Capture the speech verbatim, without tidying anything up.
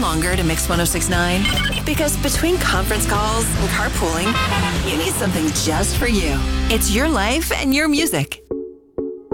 longer to Mix one oh six point nine? Because between conference calls and carpooling, you need something just for you. It's your life and your music.